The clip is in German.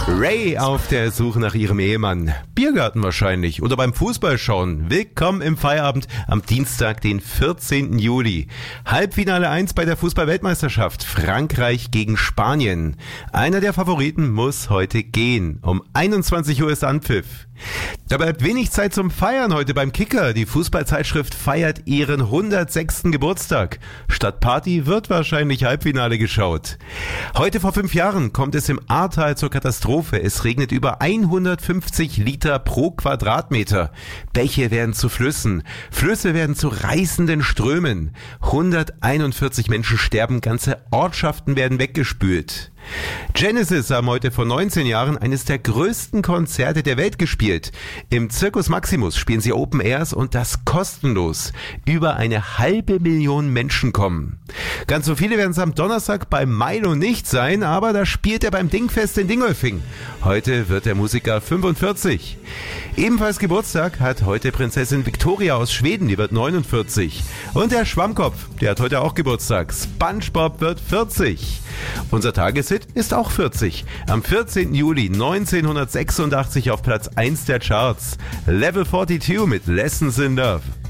Ray auf der Suche nach ihrem Ehemann. Biergarten wahrscheinlich oder beim Fußballschauen. Willkommen im Feierabend am Dienstag, den 14. Juli. Halbfinale 1 bei der Fußball-Weltmeisterschaft. Frankreich gegen Spanien. Einer der Favoriten muss heute gehen. Um 21 Uhr ist Anpfiff. Da bleibt wenig Zeit zum Feiern heute beim Kicker. Die Fußballzeitschrift feiert ihren 106. Geburtstag. Statt Party wird wahrscheinlich Halbfinale geschaut. Heute vor 5 Jahren kommt es im Ahrtal zur Katastrophe. Es regnet über 150 Liter pro Quadratmeter. Bäche werden zu Flüssen. Flüsse werden zu reißenden Strömen. 141 Menschen sterben, ganze Ortschaften werden weggespült. Genesis haben heute vor 19 Jahren eines der größten Konzerte der Welt gespielt. Im Circus Maximus spielen sie Open Airs und das kostenlos. Über 500.000 Menschen kommen. Ganz so viele werden es am Donnerstag beim Milo nicht sein, aber da spielt er beim Dingfest in Dingolfing. Heute wird der Musiker 45. Ebenfalls Geburtstag hat heute Prinzessin Victoria aus Schweden, die wird 49. Und der Schwammkopf, der hat heute auch Geburtstag. SpongeBob wird 40. Unser Tageshit ist auch 40. Am 14. Juli 1986 auf Platz 1 der Charts. Level 42 mit Lessons in Love.